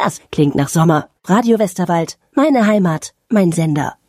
Das klingt nach Sommer. Radio Westerwald, meine Heimat, mein Sender.